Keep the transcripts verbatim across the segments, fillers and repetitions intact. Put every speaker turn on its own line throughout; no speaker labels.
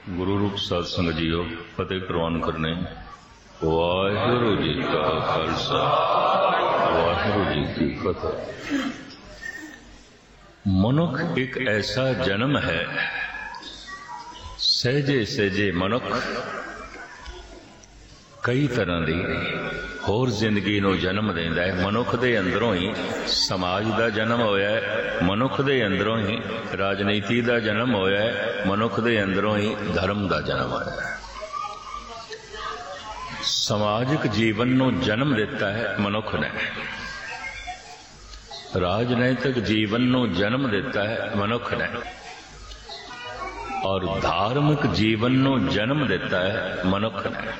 गुरु रूप साध संगत जीओ फतेह प्रवान करने। वाहिगुरु जी का खालसा वाहिगुरु जी की फतेह। मनुख एक ऐसा जन्म है, सहजे सहजे मनुख कई तरह की होर जिंदगी नूं जन्म देंदा है। मनुख दे अंदरों ही समाज का जन्म होया है, मनुख दे अंदरों ही राजनीति का जन्म होया है, मनुख दे अंदरों ही धर्म का जन्म होया है। समाजिक जीवन नूं जन्म दिता है मनुख ने, राजनैतिक जीवन नूं जन्म दिता है मनुख ने, और धार्मिक जीवन नूं जन्म दिता है मनुख ने।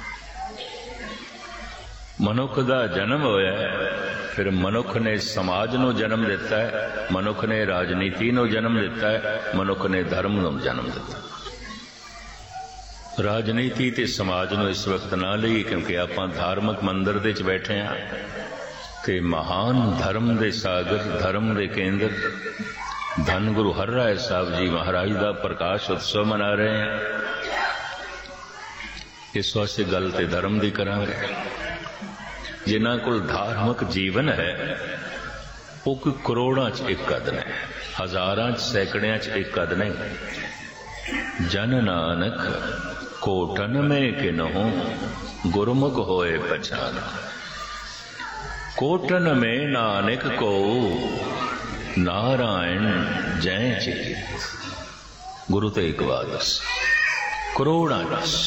मनुख का जन्म होया है, फिर मनुख ने समाज नूं जन्म दिता है, मनुख ने राजनीति नूं जन्म दिता है, मनुख ने धर्म नूं जन्म दिता। राजनीति ते समाज नूं इस वक्त ना लई, क्योंकि आपां धार्मिक मंदिर दे च बैठे हाँ ते महान धर्म दे सागर, धर्म दे केंद्र धन गुरु हर राय साहब जी महाराज का प्रकाश उत्सव मना रहे हैं। इस वास्ते गल ते धर्म दी करांगे। जिन्हां कोल धार्मिक जीवन है वो कोई करोड़ां च एक कद ने, हजारां च सैकड़ियां च एक कद नहीं। जन नानक कोटन में किन्हु गुरमुख होए पहचान। कोटन में नानक को नारायण जय चित। गुरु तेग बहादुर करोड़ां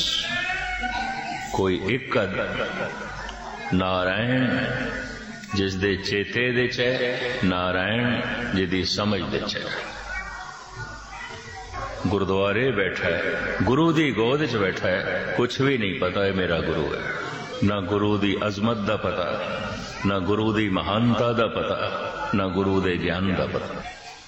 कोई एक कद नारायण जिस दे चेते दे च है, नारायण जिदी समझ दे च है। गुरुद्वारे बैठा है, गुरु दी गोद च बैठा है, कुछ भी नहीं पता है मेरा गुरु है। ना गुरु दी अजमत दा पता, ना गुरु दी महानता दा पता, ना गुरु दे ज्ञान दा पता।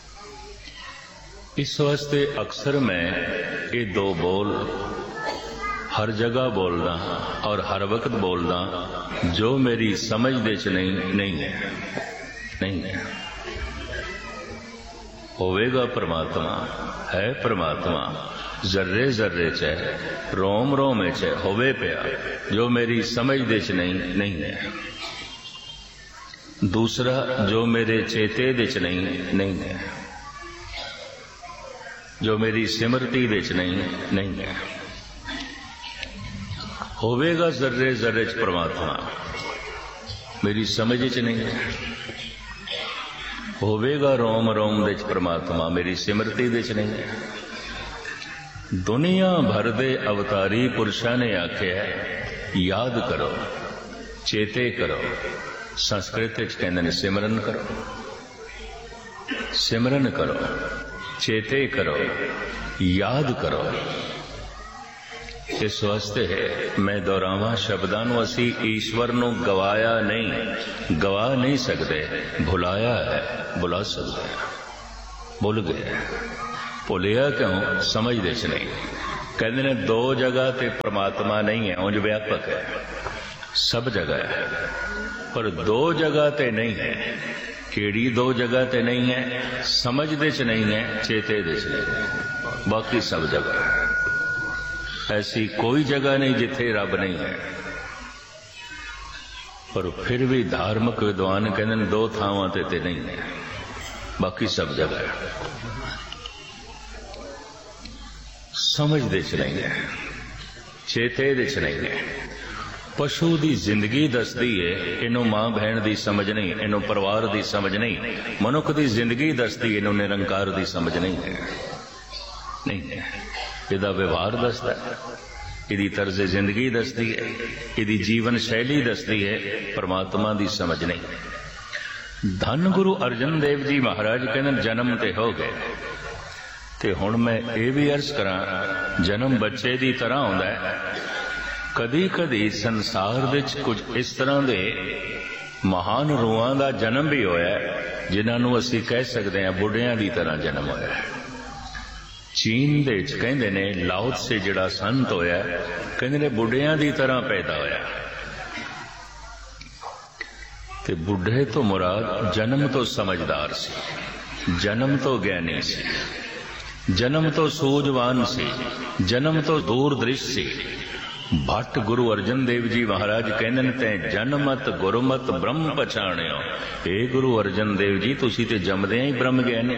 इस वास्ते अक्सर मैं ये दो बोल हर जगह बोलदा और हर वक्त बोलदा, जो मेरी समझ दे च नहीं नहीं है, नहीं है। होवेगा परमात्मा, है परमात्मा जर्रे जर्रे च है, रोम रोम च है, होवे पिया, जो मेरी समझ दे च नहीं नहीं है। दूसरा जो मेरे चेते दे च नहीं नहीं है, जो मेरी सिमरती दे च नहीं नहीं है। होवेगा जर्रे जर्रे च परमात्मा, मेरी समझ च नहीं है। होवेगा रोम रोम दे च परमात्मा, मेरी सिमरती दे च नहीं है। दुनिया भर दे अवतारी पुरुषां ने आख्या याद करो, चेते करो। संस्कृत च कहंदे ने सिमरन करो, सिमरन करो, चेते करो, याद करो। इस वास्ते है मैं दोहरावा शब्दां नूं, असी ईश्वर नूं गवाया नहीं, गवा नहीं सकते, भुलाया है, भुला सकते हैं। भुल गए, भुलिया क्यों? समझदे च नहीं। कहते ने दो जगह ते परमात्मा नहीं है, उंज व्यापक है, सब जगह है, पर दो जगह ते नहीं है। केड़ी दो जगह ते नहीं है? समझदे च नहीं है, चेते दे च नहीं है, बाकी सब जगह है। ऐसी कोई जगह नहीं जिथे रब नहीं है। पर फिर भी धार्मिक विद्वान कहते दो थावां ते ते नहीं है, बाकी सब जगह है। समझदे च नहीं है, चेते दे च नहीं है। पशु दी जिंदगी दसदी है, इनू मां बहन दी समझ नहीं, इनू परिवार दी समझ नहीं। मनुख दी जिंदगी दसदी, इनू निरंकार दी समझ नहीं है, नहीं है। इहदा व्यवहार दसदा है, इहदी तर्ज जिंदगी दसदी है, इहदी जीवन शैली दसदी है, परमात्मा दी समझ नहीं। धन गुरु अर्जन देव जी महाराज कहते जन्म ते हो गए, ते हुण मैं ये भी अर्ज करा, जन्म बच्चे दी तरह होंदा है। कदी कदी संसार विच कुछ इस तरह दे महान रूहां दा जन्म भी होया, जिन्हां नूं असीं कह सकते हैं बुढ़ियां दी तरह जन्म होया। चीन दे च कहंदे ने लाओ से जिहड़ा संत होया, कहंदे ने बुढ़ियां दी तरह पैदा होया। ते बुढ़े तो मुराद जन्म तो समझदार सी, जन्म तो ज्ञानी सी। जन्म तो सूझवान सी, जन्म तो दूरदृश सी। भट्ट गुरु अर्जन देव जी महाराज कहंदे ने तैं जनमत गुरमत ब्रह्म पछाणियो। हे गुरु अर्जन देव जी तुसी ते जमदियां ही ब्रह्म ज्ञानी।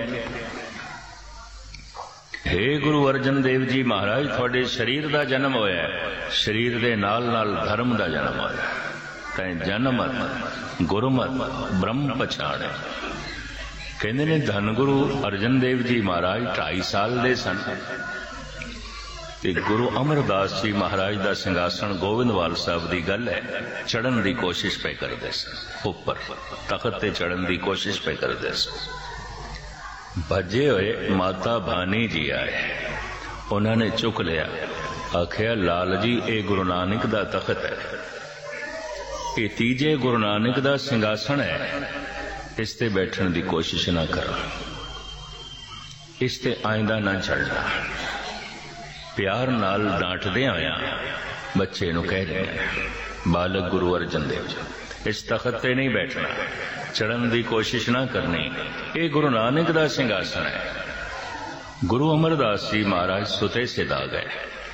हे गुरु अर्जन देव जी महाराज तुहाडे शरीर दा जन्म होया, शरीर दे नाल नाल धर्म दा जन्म होया। तैं जनमत गुरमत ब्रह्म पछाणियो। कहंदे ने धन गुरु अर्जन देव जी महाराज ढाई साल दे सन ते गुरु अमरदास जी महाराज दा सिंघासन गोविंदवाल साहब दी गल है, चढ़न दी कोशिश पे करदे सन, उपर तखत ते चढ़न दी कोशिश पे करदे सन। भजे हुए माता भानी जी आए, उन्होंने चुक लिया, आखिया लाल जी ये गुरु नानक दा तखत है, ये तीजे गुरु नानक दा सिंघासन है, इस ते बैठन दी कोशिश ना करो, इस ते आइंदा ना चढ़ना। प्यार नाल डांटदे आया बच्चे नूं कह रहे हैं, बालक गुरु अर्जन देव जी इस तखत ते नहीं बैठना, चढ़न दी कोशिश ना करनी, ये गुरु नानक दा सिंघासन है। गुरु अमरदास जी महाराज सुते सिध आ गए।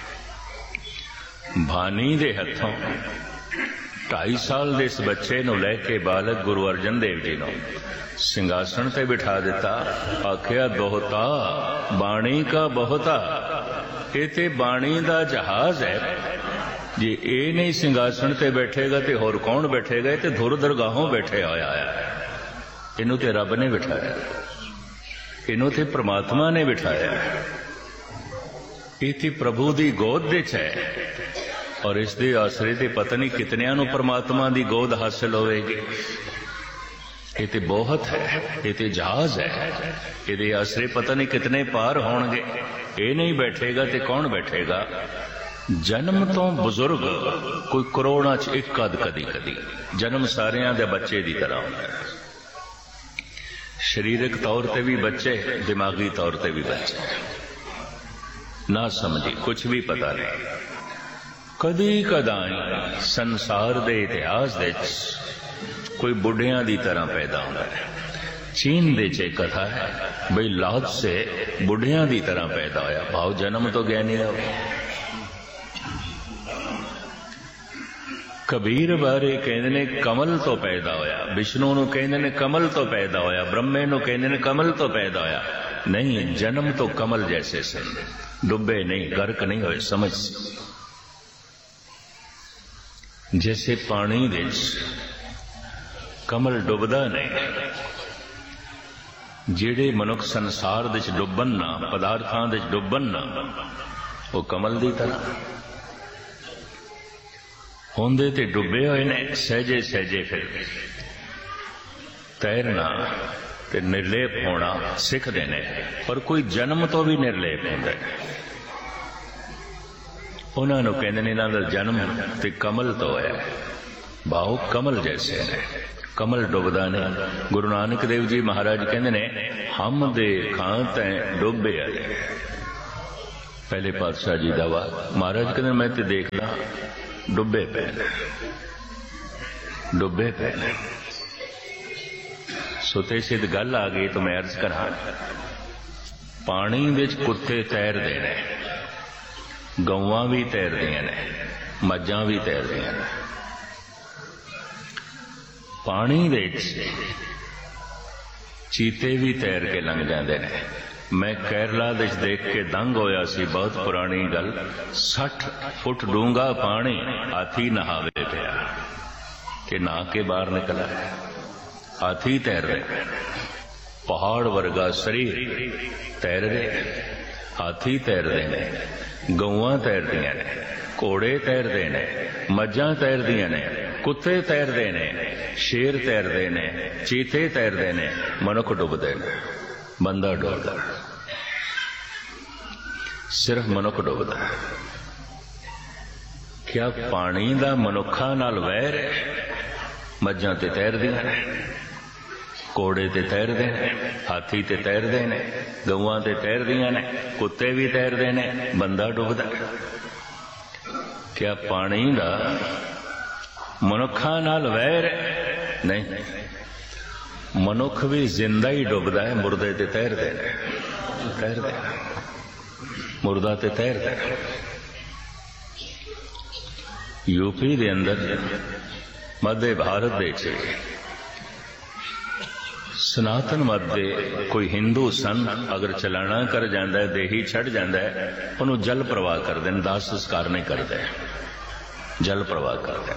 भानी दे हथों ढाई साल दे इस बच्चे नूं लैके बालक गुरु अर्जन देव जी नूं सिंघासन ते बिठा दिता। आखिया बहुता बाणी का बहुता, ये ते बाणी दा जहाज है, जे ये नहीं सिंघासन ते बैठेगा तो होर कौन बैठेगा? ये धुर दरगाहों बैठे होया है, इनू ते रब ने बिठाया, इनू ते परमात्मा ने बिठाया, ये ते प्रभु दी गोद विच है और इस दे आसरे ते पता नहीं कितनियां नूं परमात्मा दी गोद हासिल होवेगी। ये ते बहुत है, ये ते जहाज है, ये आसरे पता नहीं कितने पार होणगे। ये नहीं बैठेगा तो कौन बैठेगा? जन्म तो बुजुर्ग कोई करोड़ां च एक अद कदी कदी, जन्म सारियां दे बच्चे दी तरह होंदा है। शरीरक तौर ते भी बच्चे, दिमागी तौर ते भी बच्चे, ना समझी कुछ भी पता नहीं। कदी कदाई संसार दे इतिहास दे कोई बुढ़ियां दी तरह पैदा होता है। चीन दे च कथा है बई लाद से बुढ़ियां दी तरह पैदा होया, भाव जन्म तो ज्ञानी हो। कबीर बारे कहते ने कमल तो पैदा होया, विष्णु नूं कहते ने कमल तो पैदा होया, ब्रह्मे नूं कहते ने कमल तो पैदा होया। नहीं, जन्म तो कमल जैसे सन, डुबे नहीं, गर्क नहीं होए। समझ जैसे पानी दे कमल डुबदा नहीं, जेड़े मनुख संसार दे डुबन ना, पदार्थां दे डुबन ना, वो कमल दी तरह होंदे ते डुबे हुए ने। सहजे सहजे फिर तैरना ते निर्लेप होना सीखते ने, पर कोई जन्म तो भी निर्लेप होंदा है। उन्हां नूं कहंदे ने इन्हां दा जन्म ते कमल तो है, भाव कमल जैसे ने, कमल डुबदा ने। गुरु नानक देव जी महाराज कहंदे ने हम देखा तैं डुबे आए। पहले पातशाह जी दा वार महाराज कहंदे मैं ते देखदा डुबे पे डुबे पे सुते सिद्ध गल आ गई तो मैं अर्ज करा, पानी विच कुत्ते तैरदे ने, गौवां भी तैरदियां ने, मज्जां भी तैरदियां ने। पानी विच चीते भी तैर के लंघ जाते हैं। मैं केरला देश देख के दंग होया सी, बहुत पुरानी गल। सठ फुट डूंगा पानी, हाथी नहावे पिया कि नहा के बाहर निकला, हाथी तैर रहे, पहाड़ वर्गा शरीर तैर रहे, हाथी तैरते ने, गौवां तैरदियां ने, घोड़े तैरते ने, मज्जां तैरदियां ने, कुत्ते तैरते ने, शेर तैरते ने, चीते तैरते ने, मनुख डुबदे ने, बंदा डुबदा, सिर्फ मनुख डुबदा। क्या पानी दा मनुखा नाल वैर है? मज्जां ते तैरदियां ने, घोड़े ते तैरदे ने, हाथी ते तैरदे ने, गौवां ते तैरदियां ने, कुत्ते भी तैरदे ने, बंदा डुबदा। क्या पानी दा मनुखा नाल वैर है? नहीं, मनुख भी जिंदा ही डुबदा है, मुर्दे ते तैरदे ने। तैरदा, मुर्दा ते तैरदा। यूपी दे अंदर मध्य भारत दे च सनातन मत दे कोई हिंदू सन अगर चलाना कर जाता है, देही छड़ जाता है, उन्होंने जल प्रवाह कर दें, दाह संस्कार नहीं करते, जल प्रवाह करते।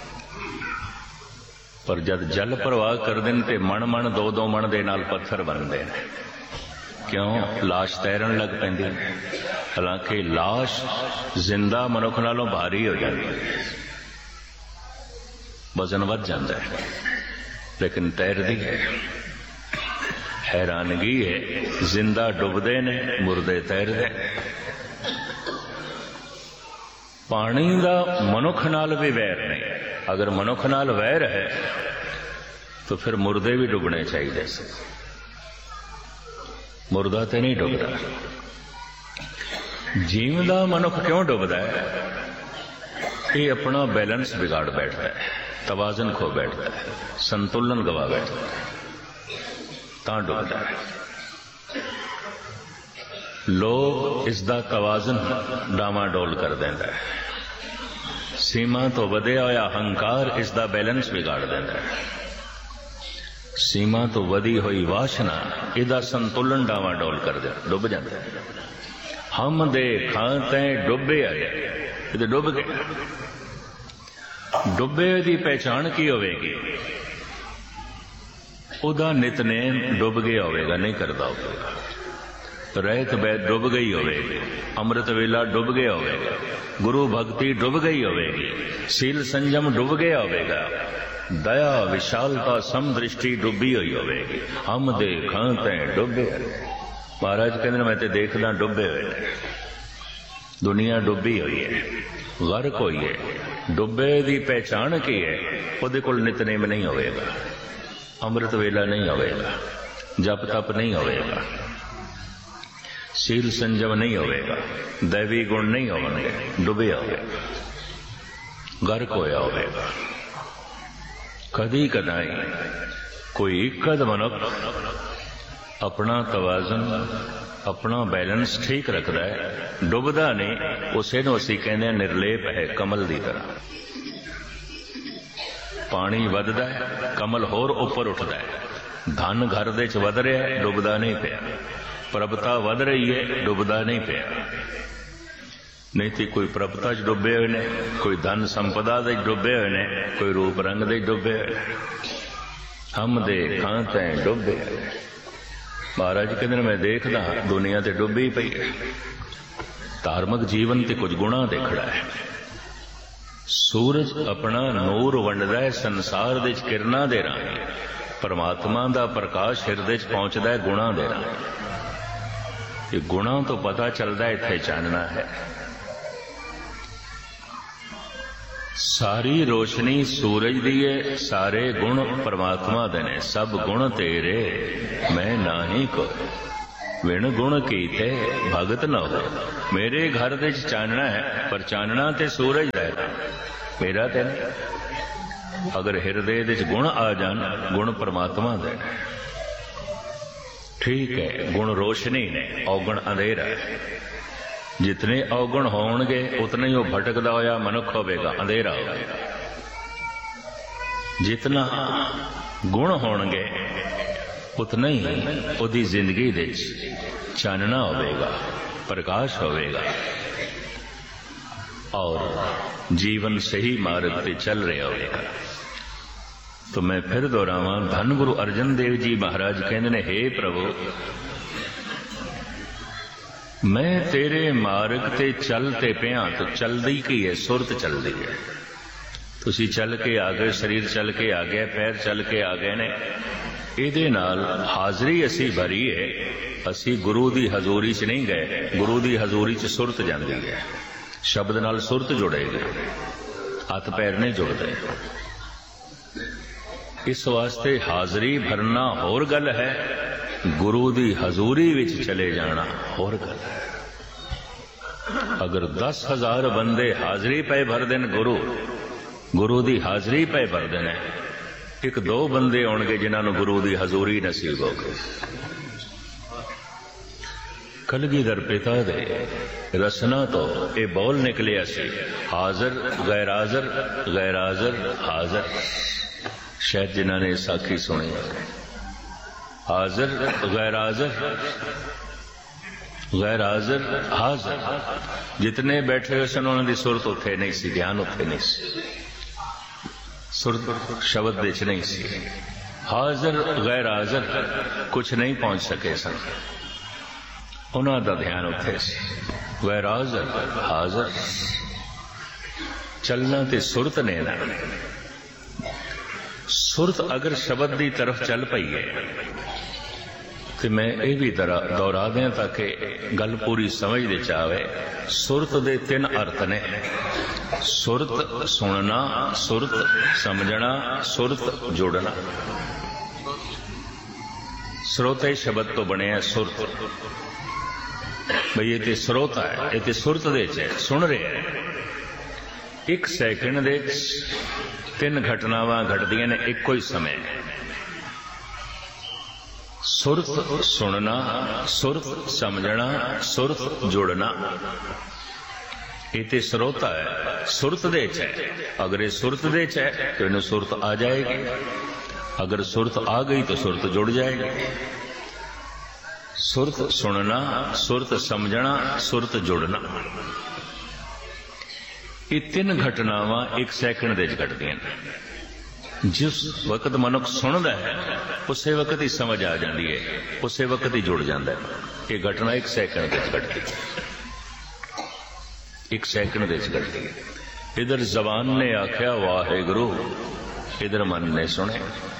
पर जब जल प्रवाह कर दें तो मन मन दो दो मन दे नाल पत्थर बनते हैं। क्यों? लाश तैरन लग पैंदी। हालांकि लाश जिंदा मनुख नालों भारी हो जाती है, वजन वध जाता है, लेकिन तैरती है। हैरानगी है, जिंदा डुबदे ने, मुर्दे तैरदे। पानी का मनुख नाल भी वैर नहीं। अगर मनुख नाल वैर है तो फिर मुर्दे भी डुबने चाहिए। मुर्दा तो नहीं डुबदा। जीवदा मनुख क्यों डुबदा है? ये अपना बैलेंस बिगाड़ बैठता है, तवाजन खो बैठता है, संतुलन गवा बैठता है, तां डुबदा है। लोग इसका तवाजन डावाडोल कर देंदा है। सीमा तो वधिया होया अहंकार इसका बैलेंस बिगाड़ देंदा है। सीमा तो वधी हुई वासना इसका संतुलन डावाडोल कर दे, डुब जाता है। हम दे खाते डुबे आए, ये डुब गए। डुबे की पहचान की होगी? उदा नितनेम डुब गया होगा, नहीं करता होगा। रहत बैत डुब गई होगी, अमृत वेला डुब गया होगा, गुरु भक्ति डुब गई होगी, सील संयम डुब गया होगा, दया विशालता समदृष्टि डुबी हुई होगी। हम दे खाते डुबे। महाराज कहते मैं तो देखदा डुबे हुए, दुनिया डुबी हुई है, गर्क हुई है। डुबे की पहचान की है? उहदे कोल नितनेम नहीं होगा, अमृत वेला नहीं होगा, जप तप नहीं होगा, शील संजम नहीं होगा, दैवी गुण नहीं होंगे, डुबे होगा, गर्क होया होगा। कदी कदाई कोई इकद मनुख अपना तवाजन, अपना बैलेंस ठीक रखता है, डुबदा नहीं। उसे नूं असीं कहंदे हां निर्लेप है, कमल की तरह। पानी वधदा है, कमल होर उपर उठता है। धन घर दे च वध रहा है, डुबदा नहीं पिया। प्रभता वध रही है, डुबदा नहीं पिया। नहीं तो कोई प्रभता च डुबे हुए ने, कोई धन संपदा दे डुबे हुए ने, कोई रूप रंग दे डुबे हुए। हम दे खाते डुबे। महाराज कहते मैं देखदा दुनिया ते डुबी पई है। धार्मिक जीवन ते कुछ गुणा देखड़ा है। सूरज अपना नूर वंडदा है संसार दे किरणां दे राहीं, परमात्मा दा प्रकाश हिरदे च पहुंचदा है गुणा दे राहीं। ये गुणा तो पता चलदा है इत्थे चानना है। सारी रोशनी सूरज दी है, सारे गुण परमात्मा दे ने। सब गुण तेरे मैं नाही को, विण गुण कीते भगत न हो। मेरे घर दे चानना है, पर चानना ते सूरज दा है, मेरा ते नहीं। अगर हिरदे दे गुण आ जान, गुण परमात्मा दे ने। ठीक है, गुण रोशनी ने, अवगुण अंधेरा है। जितने अवगुण होंगे उतने ही वो भटकदा होया मनुख होगा, अंधेरा होगा। जितना गुण होंगे उतना ही उदी जिंदगी दे चानना होगा, प्रकाश होगा और जीवन सही मार्ग पे चल रहा होगा। तो मैं फिर दोहरावां, धन गुरु अर्जन देव जी महाराज कहते ने, हे प्रभु मैं तेरे मार्ग ते चलते पिया। तो चलदी की है, सुरत चलदी है। तुसी चल के आ गए, शरीर चल के आ गया, पैर चल के आ गए ने। इहदे नाल हाजरी असी भरी है, असी गुरु दी हजूरी च नहीं गए। गुरु दी हजूरी च सुरत जाती है, शब्द नाल सुरत जुड़ेगी, हथ पैर नहीं जुड़ते। इस वास्ते हाजरी भरना होर गल है, गुरु दी हजूरी विच चले जाना होर गल है। अगर दस हजार बंदे हाजरी पे भर देन, गुरु गुरु दी हाजरी पे भर देने, एक दो बंदे होंगे जिन्होंने गुरु दी हजूरी नसीब हो गई। कलगीधर पिता दे रसना तो ये बोल निकलिया सी, हाजर गैर हाजर, गैर हाजर हाजर। शायद जिन्होंने साखी सुनी, हाजर गैर हाजर, गैर हाजर हाजर। जितने बैठे हुए सन उन्होंने सुरत उत्थे नहीं सी, ध्यान उत्थे नहीं सी, सुरत शब्द विच नहीं सी। हाजर गैर हाजर कुछ नहीं पहुंच सके सन, उन्हों का ध्यान उत्थे सी। गैर हाजर हाजर चलना ते सुरत ने ना। सुरत अगर शब्द की तरफ चल पई है तो मैं ये भी दोहरा दें ताकि गल पूरी समझ दे आवे। सुरत दे तीन अर्थ ने, सुरत सुनना, सुरत समझना, सुरत जोड़ना। स्रोते शब्द तो बने सुरत, भाई ये तो स्रोता है, ये तो सुरत दे च है, सुन रहे हैं। एक सैकंड दे तीन घटनावां घटदियां ने इको ही समय। सुरत सुनना, सुरत समझना, सुरत जुड़ना। ये तो स्रोता है, सुरत दे च है। अगर ये सुरत दे च है तो इन्हें सुरत आ जाएगी, अगर सुरत आ गई तो सुरत जुड़ जाएगी। सुरत सुनना, सुरत समझना, सुरत जुड़ना, ये तीन घटनावां एक सैकंड दे घटदियां ने। जिस वक्त मनुख सुनता है उस वक्त ही समझ आ जाती है, उस वक्त ही जुड़ जाता है। ये घटना एक सैकंड दे घटती, एक सैकंड दे घटती। इधर जबान ने आख्या वाहेगुरु, इधर मन ने सुने,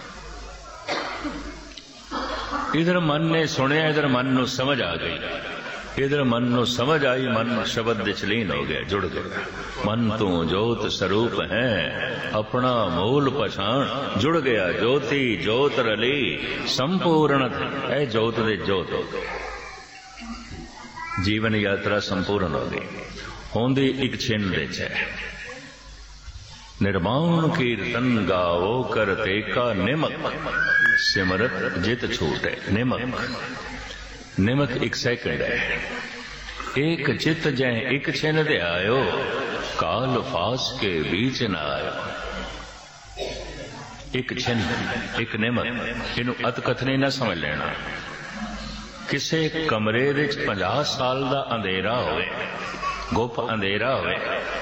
इधर मन ने सुनिया, इधर मन नू समझ आ गई, इधर मन नू समझ आई, मन शब्द विच लीन हो गया, जुड़ गया। मन तू जोत स्वरूप है, अपना मूल पछाण, जुड़ गया ज्योति जोत रली संपूर्ण। है जोत दे जोत हो गई, जीवन यात्रा संपूर्ण हो गई। होंदी एक छिन दे च है। निर्माण कीर्तन गावो करते का निमक, सिमरत जित छूटे। निमक, निमक एक सेकंड है। एक चित जै एक छिन दे आयो, काल फास के बीच न आयो। एक छिन, एक निमक, इनू अत कथनी ना समझ लेना। किसे कमरे विच पचास साल का अंधेरा होवे, गुप अंधेरा होवे,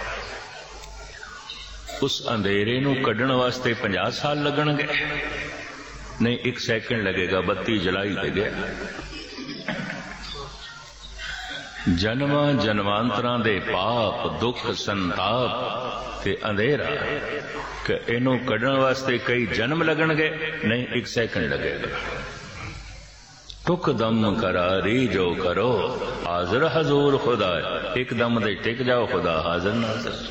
उस अंधेरे नू कढ़ण वास्ते पचास साल लगणगे? नहीं, एक सैकंड लगेगा। बत्ती जलाई ते गया। जन्मा जन्मांतरां दे पाप दुख संताप ते अंधेरा कि इनू कढ़ण वास्ते कई जन्म लगणगे? नहीं, एक सैकंड लगेगा। टुक दम करारी जो करो, हाजिर हजूर खुदा। एक दम दे टिक जाओ, खुदा हाजिर नाज़िर।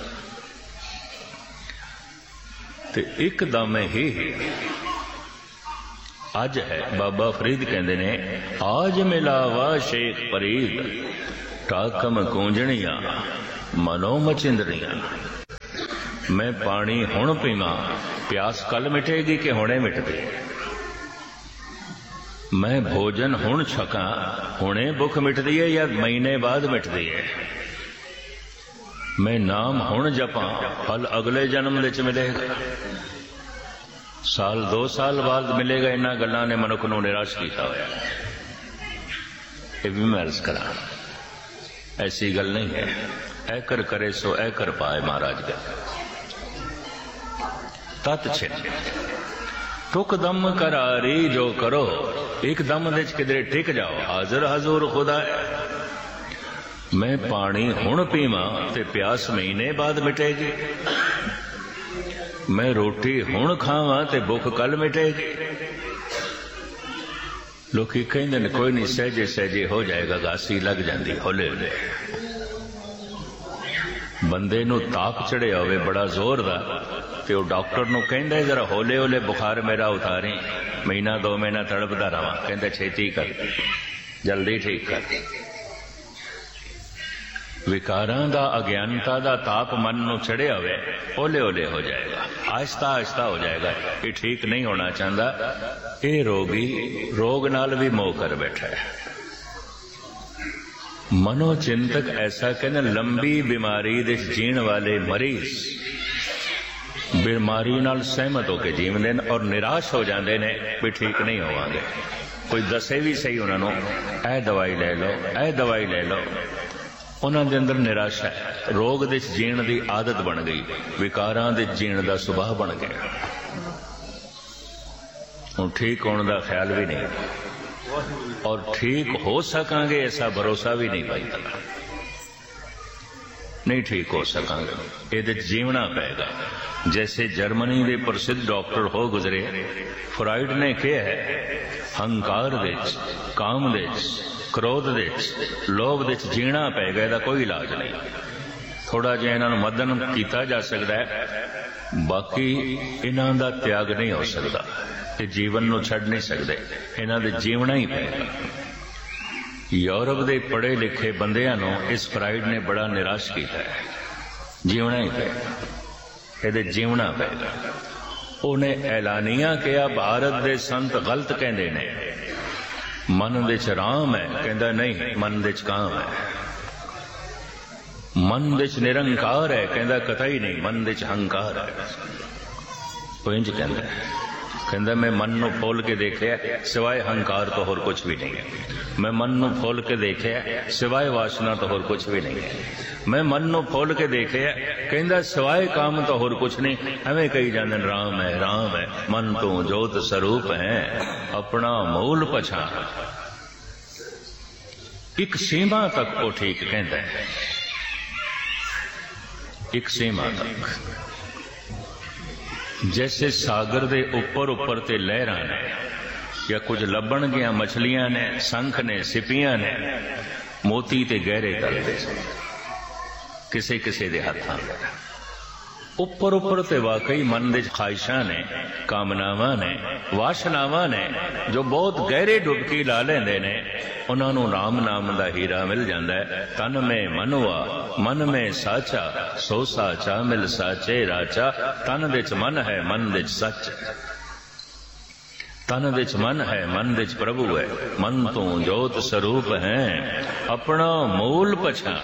ते एक दम ही अज है। बाबा फरीद कहते ने, आज मिलावा शेख फरीद, टाकम कूंजणिया मनो मचिंदड़िया। मैं पानी हुण पीवा, प्यास कल मिटेगी कि हुणे मिटदी। मैं भोजन हुण छका, हुणे भुख मिटदी है या महीने बाद मिटदी है। मैं नाम हुण जपा, फल अगले जन्म विच मिलेगा, साल दो साल बाद मिलेगा। इन्हां गल्लां ने मनुख नूं निराश कीता होया। ये भी मैं अर्ज करा, ऐसी गल नहीं है। ऐ कर करे सो ऐ कर पाए महाराज का तत् छिन। टुक दम करारी जो करो, एक दम विच किधरे टिक जाओ, हाजिर हजूर खुदा है। मैं पानी हुण पीवा ते प्यास महीने बाद मिटेगी। मैं रोटी हुण खावा ते भुख कल मिटेगी। लोकी कहंदे ने कोई नहीं, सहजे सहजे हो जाएगा, गासी लग जाती हौले हौले। बंदे नू ताप चढ़िया होवे बड़ा जोर दा, ते वो डॉक्टर नू कहंदा जरा हौले हौले बुखार मेरा उतारी, महीना दो महीना तड़पदा रहा। कहंदा छेती कर, जल्दी ठीक कर। विकारां दा अज्ञानता दा ताप मन नू चढ़िया होवे, ओले ओले हो जाएगा, आहिस्ता आहिस्ता हो जाएगा। ये ठीक नहीं होना चाहता। ये रोगी रोग नाल भी मोह कर बैठा है। मनोचिंतक ऐसा कहते लंबी बीमारी दे जीण वाले मरीज बीमारी नाल सहमत होकर जीवते हैं और निराश हो जाते हैं भी ठीक नहीं होवांगे। कोई दसे भी सही उन्होंने ए दवाई ले लो ए दवाई ले लो, उन्होंने अंदर निराशा है। रोग दे जीण की आदत बन गई, विकारां दे जीण का सुभाव बन गया। हुण ठीक होने का ख्याल भी नहीं और ठीक हो सकांगे ऐसा भरोसा भी नहीं पाता। नहीं ठीक हो सकांगे, ये जीवना पेगा। जैसे जर्मनी के प्रसिद्ध डॉक्टर हो गुजरे फ्राइड ने कहा है, हंकार दे काम दे क्रोध दे लोभ दे जीना पेगा, इसका कोई इलाज नहीं। थोड़ा जिहा इन्हां मदन किया जा सकता है, बाकी इन्हां दा त्याग नहीं हो सकता। ये जीवन नूं छड्ड नहीं सकते, इन्हां दे जीवना ही पेगा। यूरोप के पढ़े लिखे बंदियां नूं इस फ्राइड ने बड़ा निराश किया है। जीवना ही पेगा, ये जीवना पेगा। उन्हें ऐलानिया किया भारत के संत गलत कहते ने, मन दे च राम है, कहता नहीं मन दे च काम है। मन दे च निरंकार है, कहता कतई नहीं मन दे च हंकार है। वो इंज कहता है, कहता मैं मन नूं खोल के देखिया सिवाय हंकार तो होर कुछ भी नहीं है। मैं मन नूं खोल के देखिया सिवाय वासना तो होर कुछ भी नहीं है। मैं मन नूं खोल के देखिया कहता सिवाय काम तो होर कुछ नहीं। एवें कही जाते राम है राम है, मन तू जोत स्वरूप है, अपना मूल पछाण। एक सीमा तक वो ठीक कहता है, एक सीमा तक। जैसे सागर दे उपर उपर ते लहरां ने या कुछ लभण गया मछलियां ने, संख ने, सिपियां ने, मोती ते गहरे तलते किसे किसे दे हत्थां उपर उपर ते वाकई मन दे ख्वाहिशां ने, कामनावां ने, वासनावां ने जो बहुत गहरे डुबकी ला लेंदे ने, उन्हां नूं राम नाम दा हीरा मिल जांदा है। तन में मनवा मन में साचा, सो साचा मिल साचे राचा। तन दे च मन है मन दे च सच, तन दे च मन है मन दे च प्रभु है। मन तू जोत स्वरूप है, अपना मूल पछाण।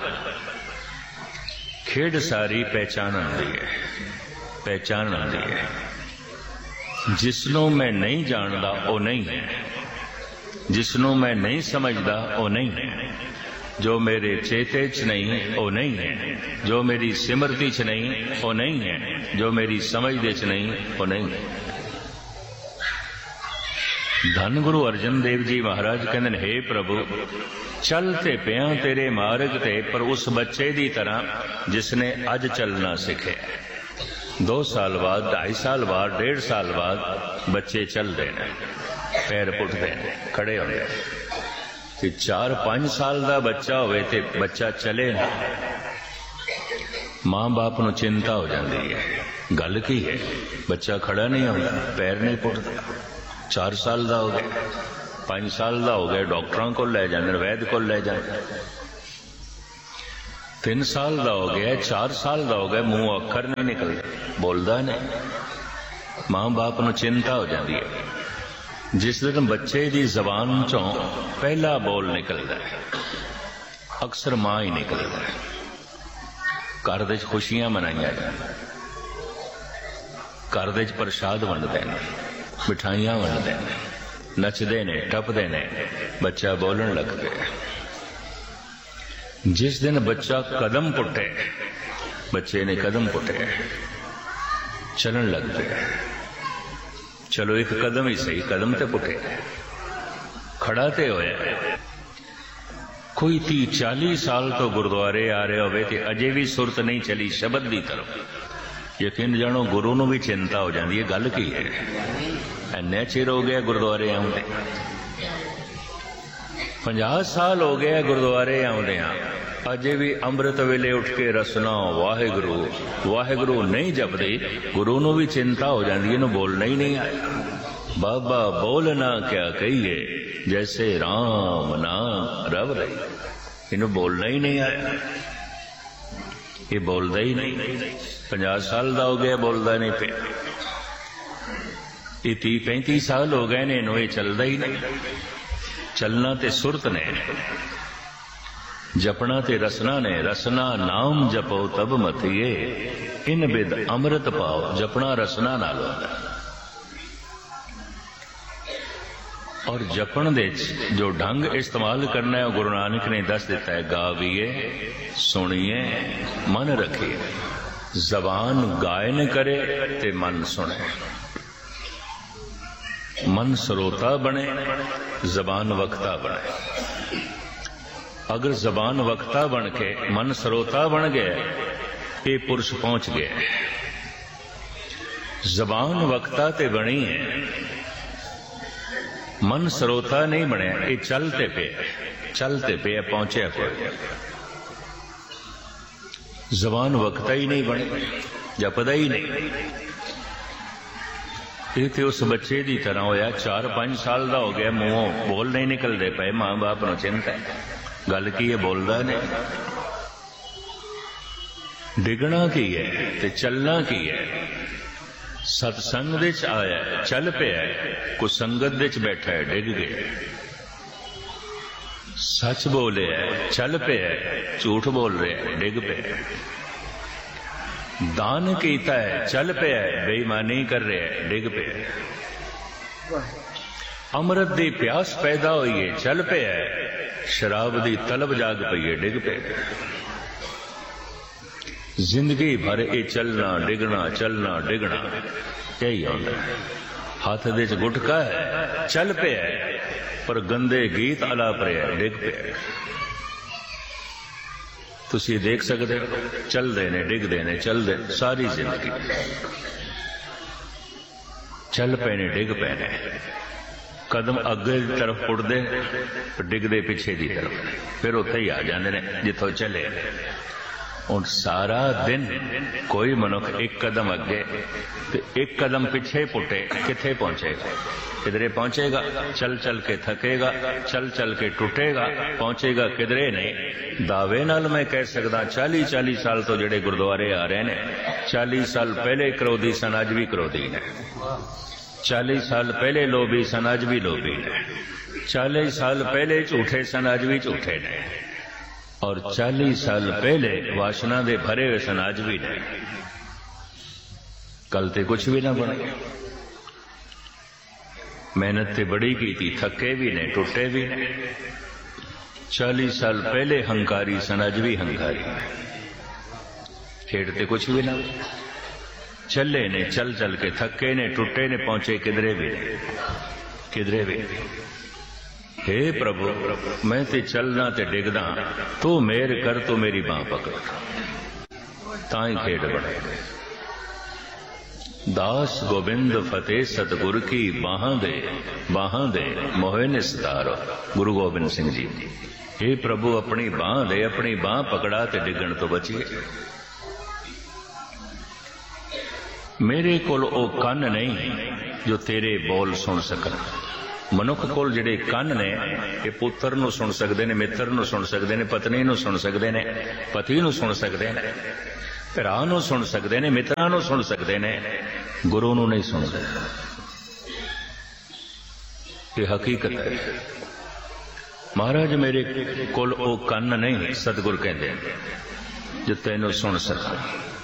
खेड सारी पहचान आती है, पहचान आती है। जिसनों मैं नहीं जानता वो नहीं है, जिसनों मैं नहीं समझदा वो नहीं है। जो मेरे चेते च नहीं वो नहीं है, जो मेरी सिमरती च नहीं वो नहीं है, जो मेरी समझ दे च नहीं वो नहीं है। धन गुरु अर्जन देव जी महाराज कहते हे प्रभु चलते पिया तेरे मार्ग ते, पर उस बच्चे की तरह जिसने अज चलना सीखे। दो साल बाद, ढाई साल बाद, डेढ़ साल बाद बच्चे चलते हैं, पैर पुटते हैं, खड़े होते हैं। चार पांच साल का बच्चा होवे ते बच्चा चले ना, मां बाप नूं चिंता हो जाती है, गल की है बच्चा खड़ा नहीं होता, पैर नहीं पुटता। चार साल का हो गया, पांच साल का हो गया, डॉक्टरों को ले जाते, वैद को ले जाते। तीन साल का हो गया, चार साल का हो गया, मुंह अखर नहीं निकलते, बोलता नहीं। मां बाप नूं चिंता हो जाती है। जिस दिन बच्चे की जबान चों पहला बोल निकलता है, अक्सर मां ही निकलता है। घर दे खुशियां मनाइया जाए, घर दे प्रसाद वंडते हैं, मिठाइयां वंडते हैं, नचते ने, टपते ने, बच्चा बोलन लग पे। जिस दिन बच्चा कदम पुटे, बच्चे ने कदम पुटे, चलन लग पे। चलो एक कदम ही सही, कदम ते पुटे, खड़ा ते होया। कोई ती चालीस साल तो गुरुद्वारे आ रहे होवे ते अजे भी सुरत नहीं चली शब्द की तरफ। यकीन जानो गुरु नूं भी चिंता हो जाती है, गल की है इन्ने चिर हो गया गुरुद्वारे आउंदे, पचास साल हो गया गुरुद्वारे आउंदे, अजे भी अमृत वेले उठ के रसना वाहेगुरु वाहेगुरु नहीं जपदे। गुरु नूं भी चिंता हो जाती है, बोलना ही नहीं आया। बाबा बोलना क्या कहिए, जैसे राम नाम रव रही, इन्हें बोलना ही नहीं आया, ये बोलता ही नहीं। पचास साल का हो गया, बोलता नहीं पे। ये ती पैंती साल हो गए ने, इन्हों ये चलता ही नहीं। चलना ते सुरत ने, जपना ते रसना ने, रसना नाम जपो तब मथिए, इन बिद अमृत पाओ। जपना रसना नाल होंदा और जपन दे जो ढंग इस्तेमाल करना है गुरु नानक ने दस दिता है। गावीए, सुनिए, मन रखिए। जबान गायन करे ते मन सुने। मन श्रोता बने, जबान वक्ता बने। अगर जबान वक्ता बन के मन श्रोता बन गया, ये पुरुष पहुंच गया। जबान वक्ता ते बनी है, मन श्रोता नहीं बने। ये चलते पे चलते पे पहुंचे कोई। जबान वक्ता ही नहीं बने, जपदा ही नहीं। ये तो उस बच्चे की तरह होया, चार पांच साल का हो गया, मुंहों बोल नहीं निकलते पे। मां बाप नूं चिंता है, गल की है, बोलदा नहीं। डिगना की है ते चलना की है। सत्संग दे च आया, चल पिया, कुछ संगत दे च बैठा है, डिग गया। सच बोले है, चल पिया, झूठ बोल रहे है, डिग पिया। दान कीता है, चल पिया, बेईमानी कर रहे है, डिग पिया। अमृत दी प्यास पैदा हुई है, चल पिया, शराब दी तलब जाग पई है, डिग पिया। जिंदगी भर ये चलना डिगना चलना डिगना यही होता है। हाथ दे च गुटका है, चल पिया, पर गंदे गीत अलाप रहा, डिग पिया। तुसी देख सकते हो, चलते ने डिगते ने, चलते सारी जिंदगी चल पे ने, डिग पे ने। कदम अगे की तरफ उड़ते, डिगते पिछे की तरफ, फिर उत्थे ही आ जाते ने जिथों चले। और सारा दिन कोई मनुख एक कदम अगे तो एक कदम पिछे पुटे, किथे पहुंचेगा? किधरे पहुंचेगा? चल चल के थकेगा, चल चल के टूटेगा, पहुंचेगा किधरे नहीं। दावे नाल मैं कह सकदा चाली चाली साल तो जेड़े गुरुद्वारे आ रहे ने, चालीस साल पहले क्रोधी सन, अज भी क्रोधी ने। चालीस साल पहले लोभी सन, अज भी लोभी ने। चालीस साल पहले झूठे सन, अज भी झूठे ने। और चालीस साल पहले वासना दे भरे हुए सन, अज भी नहीं। कल ते कुछ भी ना बने। मेहनत ते बड़ी की थी, थके भी ने, टूटे भी ने। चालीस साल पहले हंकारी सन, अज भी हंकारी। खेड़ते कुछ भी ना, चले ने, चल चल के थके ने, टूटे ने, पहुंचे किधरे भी नहीं, किधरे भी। हे प्रभु, मैं ते चलना ते डिगदा, तू मेर कर, तू मेरी बांह पकड़, ताई खेड बने। दास गोबिंद फतेह सतगुर की बाहां दे, बाहां दे मोहे निस्तारो। गुरु गोबिंद सिंह जी, हे प्रभु अपनी बांह दे, अपनी बांह पकड़ा ते डिगण तो बचिए। मेरे कोल ओ कन नहीं जो तेरे बोल सुन सकन। मनुख कोल जिहड़े कन ने, ये पुत्र नूं सुन सकते हैं, मित्र नूं सुन सकते हैं, पत्नी नूं सुन सकते हैं, पति नूं सुन सकते हैं, भरा नूं सुन सकते हैं, मित्रां नूं सुन सकते हैं, गुरु नूं नहीं सुन सकते। ये हकीकत है। महाराज मेरे कोल ओ कन नहीं, सतगुर कहते हैं, जो तैनूं सुन सका।